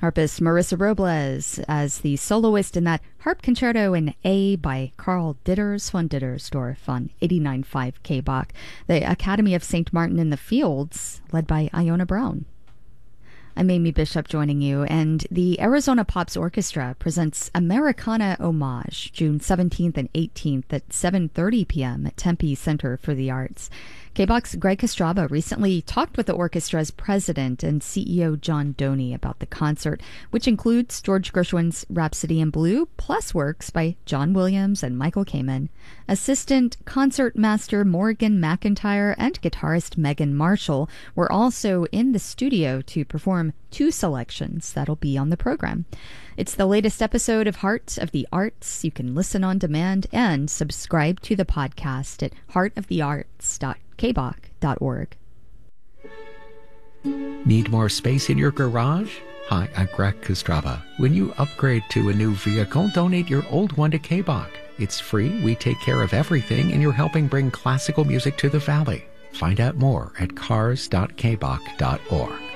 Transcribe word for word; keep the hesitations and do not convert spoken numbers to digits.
Harpist Marissa Robles as the soloist in that harp concerto in A by Carl Ditters von Dittersdorf on eighty-nine point five K B A C. The Academy of Saint Martin in the Fields, led by Iona Brown. I'm Amy Bishop joining you, and the Arizona Pops Orchestra presents Americana Homage June seventeenth and eighteenth at seven thirty p.m. at Tempe Center for the Arts. K B A C's Greg Kostraba recently talked with the orchestra's president and C E O John Doney about the concert, which includes George Gershwin's Rhapsody in Blue, plus works by John Williams and Michael Kamen. Assistant concert master Morgan McIntyre and guitarist Megan Marshall were also in the studio to perform two selections that'll be on the program. It's the latest episode of Heart of the Arts. You can listen on demand and subscribe to the podcast at heart of the arts dot k b a c dot org. Need more space in your garage? Hi, I'm Greg Kostraba. When you upgrade to a new vehicle, donate your old one to K B A C. It's free, we take care of everything, and you're helping bring classical music to the Valley. Find out more at cars dot k b a c dot org.